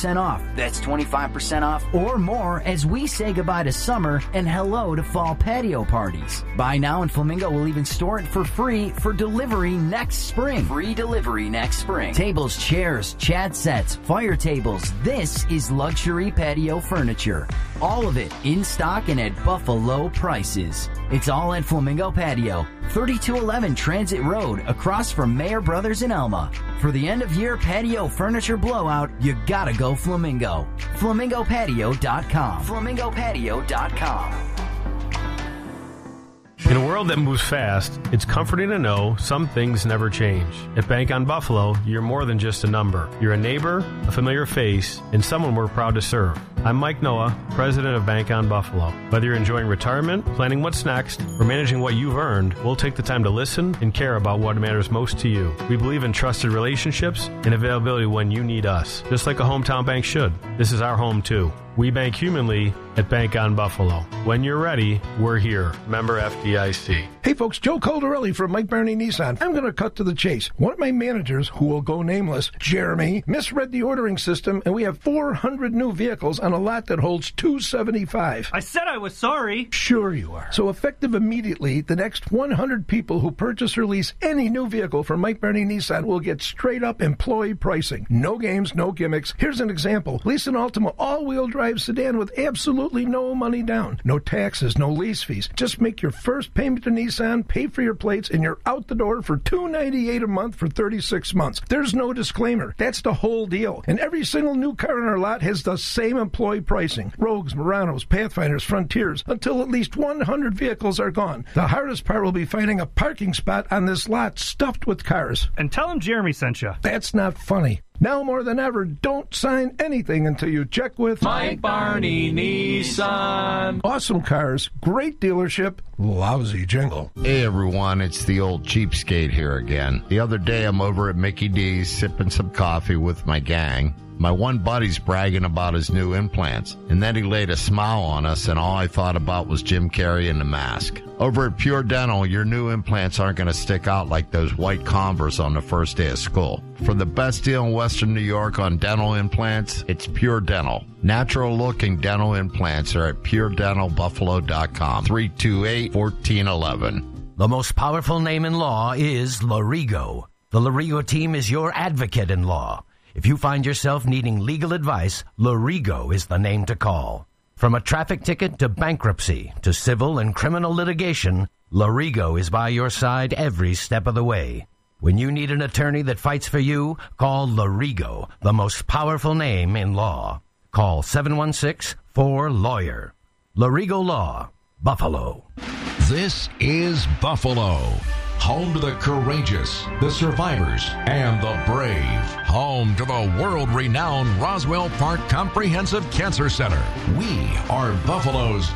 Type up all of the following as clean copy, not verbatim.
25% off. That's 25% off or more as we say goodbye to summer and hello to fall patio parties. Buy now and Flamingo will even store it for free for delivery next spring. Free delivery next spring. Tables, chairs, chat sets, fire tables. This is luxury patio furniture. All of it in stock and at Buffalo prices. It's all at Flamingo Patio, 3211 Transit Road, across from Mayer Brothers in Elma. For the end-of-year patio furniture blowout, you gotta go Flamingo. FlamingoPatio.com. FlamingoPatio.com. In a world that moves fast, it's comforting to know some things never change. At Bank on Buffalo, you're more than just a number. You're a neighbor, a familiar face, and someone we're proud to serve. I'm Mike Noah, president of Bank on Buffalo. Whether you're enjoying retirement, planning what's next, or managing what you've earned, we'll take the time to listen and care about what matters most to you. We believe in trusted relationships and availability when you need us, just like a hometown bank should. This is our home, too. We bank humanly at Bank on Buffalo. When you're ready, we're here. Member FDIC. Hey folks, Joe Caldarelli from Mike Barney Nissan. I'm going to cut to the chase. One of my managers, who will go nameless, Jeremy, misread the ordering system, and we have 400 new vehicles on a lot that holds 275. I said I was sorry. Sure you are. So effective immediately, the next 100 people who purchase or lease any new vehicle from Mike Barney Nissan will get straight-up employee pricing. No games, no gimmicks. Here's an example. Lease an Altima all-wheel drive sedan with absolutely no money down. No taxes, no lease fees. Just make your first payment to Nissan, pay for your plates, and you're out the door for $298 a month for 36 months. There's no disclaimer. That's the whole deal. And every single new car in our lot has the same employee pricing. Rogues, Muranos, Pathfinders, Frontiers, until at least 100 vehicles are gone. The hardest part will be finding a parking spot on this lot stuffed with cars. And tell him Jeremy sent you. That's not funny. Now more than ever, don't sign anything until you check with Mike Barney Nissan. Awesome cars, great dealership, lousy jingle. Hey everyone, it's the old cheapskate here again. The other day I'm over at Mickey D's sipping some coffee with my gang. My one buddy's bragging about his new implants, and then he laid a smile on us, and all I thought about was Jim Carrey and the mask. Over at Pure Dental, your new implants aren't going to stick out like those white Converse on the first day of school. For the best deal in Western New York on dental implants, it's Pure Dental. Natural-looking dental implants are at puredentalbuffalo.com, 328-1411. The most powerful name in law is Lorigo. The Lorigo team is your advocate in law. If you find yourself needing legal advice, Lorigo is the name to call. From a traffic ticket to bankruptcy to civil and criminal litigation, Lorigo is by your side every step of the way. When you need an attorney that fights for you, call Lorigo, the most powerful name in law. Call 716-4LAWYER. Lorigo Law, Buffalo. This is Buffalo. Home to the courageous, the survivors, and the brave. Home to the world-renowned Roswell Park Comprehensive Cancer Center. We are Buffalo's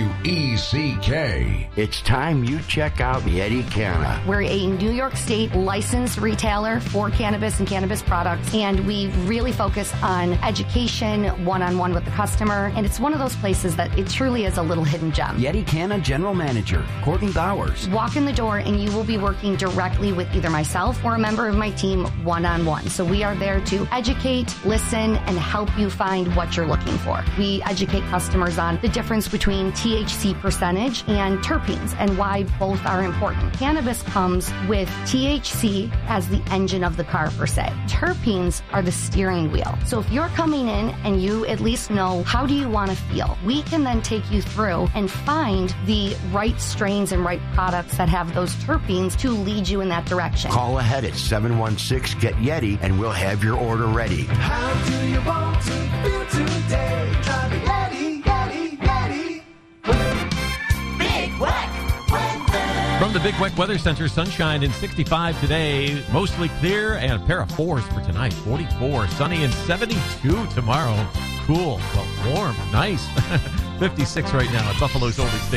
WECK. It's time you check out Yeti Canna. We're a New York State licensed retailer for cannabis and cannabis products, and we really focus on education, one-on-one with the customer, and it's one of those places that it truly is a little hidden gem. Yeti Canna General Manager, Courtney Bowers. Walk in the door and you will be working directly with either myself or a member of my team one-on-one. So we are there to educate, listen, and help you find what you're looking for. We educate customers on the difference between THC percentage and terpenes and why both are important. Cannabis comes with THC as the engine of the car per se. Terpenes are the steering wheel. So if you're coming in and you at least know how do you want to feel, we can then take you through and find the right strains and right products that have those terpenes to lead you in that direction. Call ahead at 716-GET-YETI and we'll have your order ready. How do you want to feel today? Try the Yeti, Yeti, Yeti. Big Weck Weather. From the Big Weck Weather Center, sunshine and 65 today, mostly clear, and a pair of fours for tonight, 44, sunny and 72 tomorrow. Cool, well, warm, nice. 56 right now at Buffalo's oldest station.